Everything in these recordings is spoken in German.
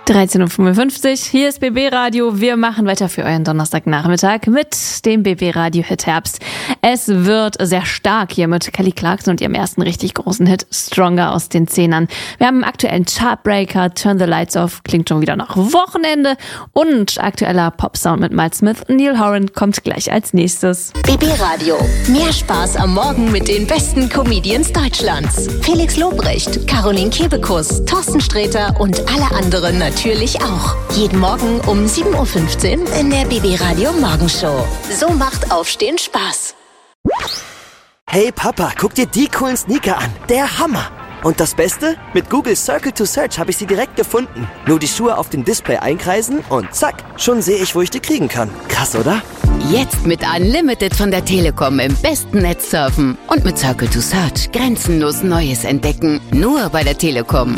13.55 Uhr, hier ist BB Radio. Wir machen weiter für euren Donnerstagnachmittag mit dem BB Radio Hit Herbst. Es wird sehr stark hier mit Kelly Clarkson und ihrem ersten richtig großen Hit Stronger aus den 10ern. Wir haben einen aktuellen Chartbreaker, Turn the Lights Off, klingt schon wieder nach Wochenende, und aktueller Popsound mit Miles Smith. Neil Horan kommt gleich als nächstes. BB Radio. Mehr Spaß am Morgen mit den besten Comedians Deutschlands. Felix Lobrecht, Caroline Kebekus, Thorsten Sträter und alle anderen natürlich auch. Jeden Morgen um 7.15 Uhr in der BB Radio Morgenshow. So macht Aufstehen Spaß. Hey Papa, guck dir die coolen Sneaker an. Der Hammer! Und das Beste? Mit Google Circle to Search habe ich sie direkt gefunden. Nur die Schuhe auf dem Display einkreisen und zack, schon sehe ich, wo ich die kriegen kann. Krass, oder? Jetzt mit Unlimited von der Telekom im besten Netz surfen und mit Circle to Search grenzenlos Neues entdecken. Nur bei der Telekom.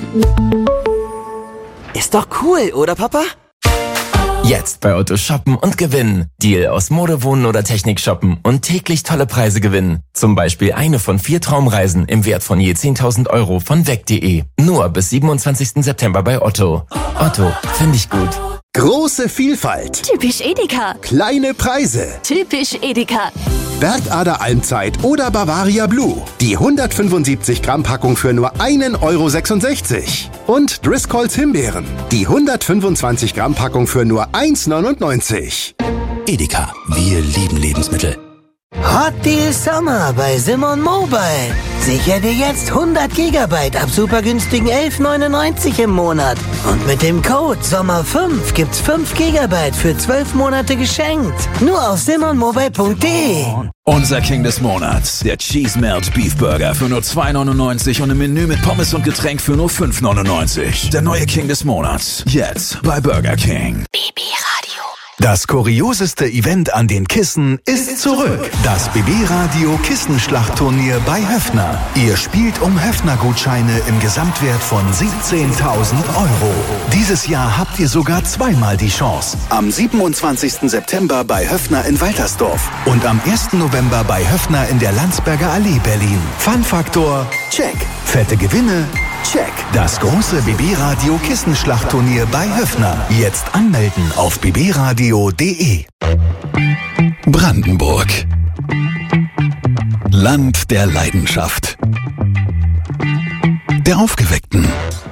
Ist doch cool, oder Papa? Jetzt bei Otto shoppen und gewinnen. Deal aus Mode, Wohnen oder Technik shoppen und täglich tolle Preise gewinnen. Zum Beispiel eine von 4 Traumreisen im Wert von je 10.000 Euro von weg.de. Nur bis 27. September bei Otto. Otto, finde ich gut. Große Vielfalt. Typisch Edeka. Kleine Preise. Typisch Edeka. Bergader Almzeit oder Bavaria Blue. Die 175 Gramm Packung für nur 1,66 €. Und Driscolls Himbeeren. Die 125 Gramm Packung für nur 1,99 €. Edeka, wir lieben Lebensmittel. Hot Deal Summer bei Simon Mobile. Sicher dir jetzt 100 GB ab super günstigen 11,99 € im Monat. Und mit dem Code SOMMER5 gibt's 5 GB für 12 Monate geschenkt. Nur auf simonmobile.de. Unser King des Monats, der Cheese Melt Beef Burger für nur 2,99 € und im Menü mit Pommes und Getränk für nur 5,99 €. Der neue King des Monats, jetzt bei Burger King. BB Radio. Das kurioseste Event an den Kissen ist zurück. Das BB-Radio Kissenschlachtturnier bei Höffner. Ihr spielt um Höffner-Gutscheine im Gesamtwert von 17.000 €. Dieses Jahr habt ihr sogar zweimal die Chance. Am 27. September bei Höffner in Waltersdorf und am 1. November bei Höffner in der Landsberger Allee Berlin. Fun-Faktor, check. Fette Gewinne, check. Das große BB-Radio Kissenschlachtturnier bei Höffner. Jetzt anmelden auf bbradio.de. Brandenburg. Land der Leidenschaft. Der Aufgeweckten.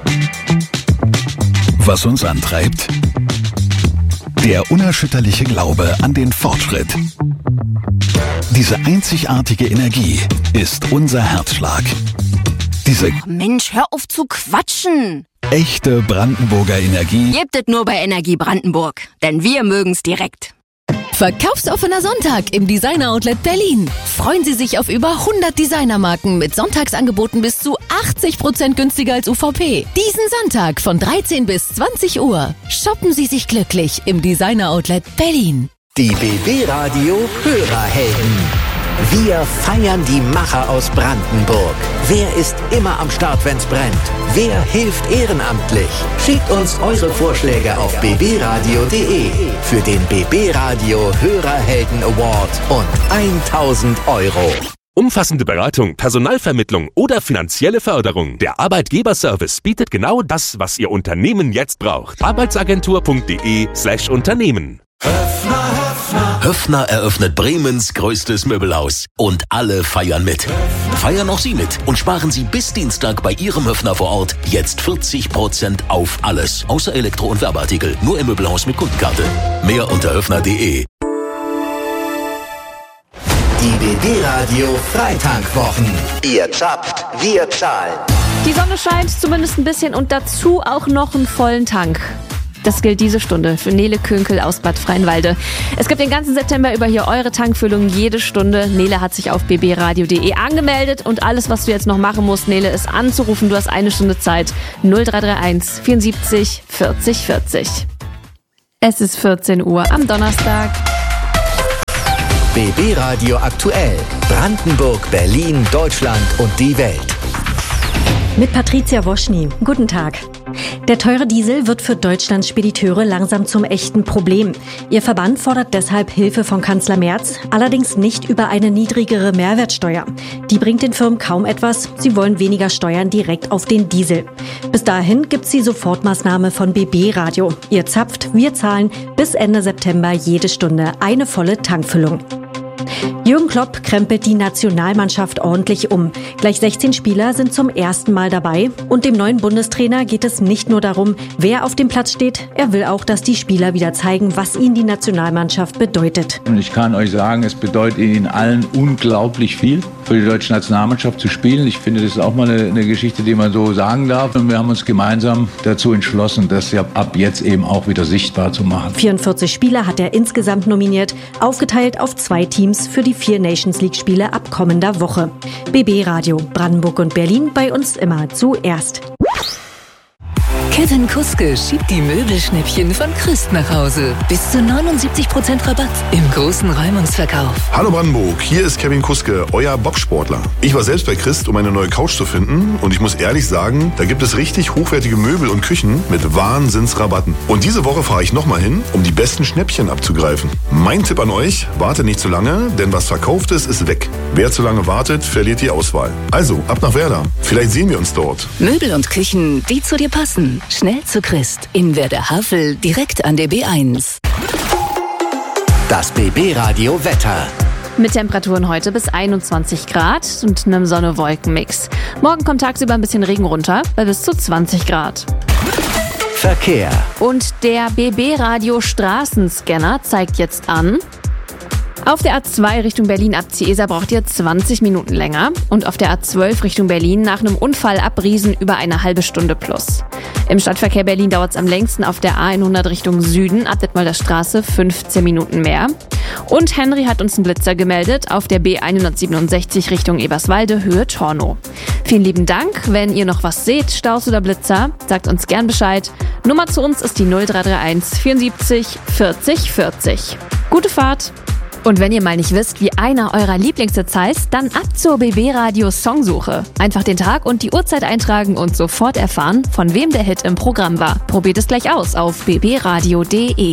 Was uns antreibt? Der unerschütterliche Glaube an den Fortschritt. Diese einzigartige Energie ist unser Herzschlag. Diese Mensch, hör auf zu quatschen. echte Brandenburger Energie Gebt es nur bei Energie Brandenburg, denn wir mögen's direkt. Verkaufsoffener Sonntag im Designer Outlet Berlin. Freuen Sie sich auf über 100 Designermarken mit Sonntagsangeboten bis zu 80% günstiger als UVP. Diesen Sonntag von 13 bis 20 Uhr. Shoppen Sie sich glücklich im Designer Outlet Berlin. Die BB Radio Hörerhelden. Wir feiern die Macher aus Brandenburg. Wer ist immer am Start, wenn's brennt? Wer hilft ehrenamtlich? Schickt uns eure Vorschläge auf bbradio.de für den BB Radio Hörerhelden Award und 1.000 €. Umfassende Beratung, Personalvermittlung oder finanzielle Förderung. Der Arbeitgeberservice bietet genau das, was Ihr Unternehmen jetzt braucht. Arbeitsagentur.de/Unternehmen. Höffner eröffnet Bremens größtes Möbelhaus. Und alle feiern mit. Feiern auch Sie mit und sparen Sie bis Dienstag bei Ihrem Höffner vor Ort jetzt 40% auf alles. Außer Elektro- und Werbeartikel. Nur im Möbelhaus mit Kundenkarte. Mehr unter höffner.de. Die BB Radio Freitankwochen. Ihr zappt, wir zahlen. Die Sonne scheint zumindest ein bisschen und dazu auch noch einen vollen Tank. Das gilt diese Stunde für Nele Künkel aus Bad Freienwalde. Es gibt den ganzen September über hier eure Tankfüllung jede Stunde. Nele hat sich auf bbradio.de angemeldet und alles, was du jetzt noch machen musst, Nele, ist anzurufen. Du hast eine Stunde Zeit. 0331 74 40 40. Es ist 14 Uhr am Donnerstag. BB Radio aktuell. Brandenburg, Berlin, Deutschland und die Welt. Mit Patricia Woschny. Guten Tag. Der teure Diesel wird für Deutschlands Spediteure langsam zum echten Problem. Ihr Verband fordert deshalb Hilfe von Kanzler Merz, allerdings nicht über eine niedrigere Mehrwertsteuer. Die bringt den Firmen kaum etwas. Sie wollen weniger Steuern direkt auf den Diesel. Bis dahin gibt's die Sofortmaßnahme von BB Radio. Ihr zapft, wir zahlen bis Ende September jede Stunde eine volle Tankfüllung. Jürgen Klopp krempelt die Nationalmannschaft ordentlich um. Gleich 16 Spieler sind zum ersten Mal dabei. Und dem neuen Bundestrainer geht es nicht nur darum, wer auf dem Platz steht. Er will auch, dass die Spieler wieder zeigen, was ihnen die Nationalmannschaft bedeutet. Und ich kann euch sagen, es bedeutet ihnen allen unglaublich viel, für die deutsche Nationalmannschaft zu spielen. Ich finde, das ist auch mal eine Geschichte, die man so sagen darf. Und wir haben uns gemeinsam dazu entschlossen, das ja ab jetzt eben auch wieder sichtbar zu machen. 44 Spieler hat er insgesamt nominiert, aufgeteilt auf 2 Teams für die 4 Nations League Spiele ab kommender Woche. BB Radio, Brandenburg und Berlin, bei uns immer zuerst. Kevin Kuske schiebt die Möbelschnäppchen von Christ nach Hause. Bis zu 79% Rabatt im großen Räumungsverkauf. Hallo Brandenburg, hier ist Kevin Kuske, euer Bobsportler. Ich war selbst bei Christ, um eine neue Couch zu finden und ich muss ehrlich sagen, da gibt es richtig hochwertige Möbel und Küchen mit Wahnsinnsrabatten. Und diese Woche fahre ich nochmal hin, um die besten Schnäppchen abzugreifen. Mein Tipp an euch, wartet nicht zu lange, denn was verkauft ist weg. Wer zu lange wartet, verliert die Auswahl. Also, ab nach Werder. Vielleicht sehen wir uns dort. Möbel und Küchen, die zu dir passen. Schnell zu Christ. In Werder-Havel, direkt an der B1. Das BB Radio Wetter. Mit Temperaturen heute bis 21 Grad und einem Sonne-Wolken-Mix. Morgen kommt tagsüber ein bisschen Regen runter, bei bis zu 20 Grad. Verkehr. Und der BB-Radio Straßenscanner zeigt jetzt an: Auf der A2 Richtung Berlin ab Ciesa braucht ihr 20 Minuten länger und auf der A12 Richtung Berlin nach einem Unfall ab Riesen über eine halbe Stunde plus. Im Stadtverkehr Berlin dauert es am längsten auf der A100 Richtung Süden ab Detmolder Straße 15 Minuten mehr. Und Henry hat uns einen Blitzer gemeldet auf der B167 Richtung Eberswalde, Höhe Tornow. Vielen lieben Dank. Wenn ihr noch was seht, Staus oder Blitzer, sagt uns gern Bescheid. Nummer zu uns ist die 0331 74 40 40. Gute Fahrt! Und wenn ihr mal nicht wisst, wie einer eurer Lieblingshits heißt, dann ab zur BB Radio Songsuche. Einfach den Tag und die Uhrzeit eintragen und sofort erfahren, von wem der Hit im Programm war. Probiert es gleich aus auf bbradio.de.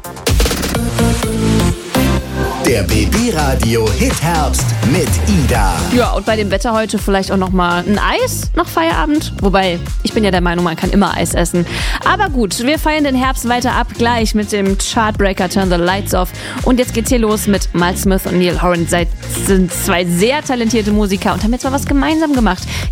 Der BB Radio Hit Herbst mit Ida. Ja, und bei dem Wetter heute vielleicht auch nochmal ein Eis nach Feierabend. Wobei, ich bin ja der Meinung, man kann immer Eis essen. Aber gut, wir feiern den Herbst weiter ab, gleich mit dem Chartbreaker Turn the Lights Off. Und jetzt geht's hier los mit Miles Smith und Neil Horan. Sind 2 sehr talentierte Musiker und haben jetzt mal was gemeinsam gemacht.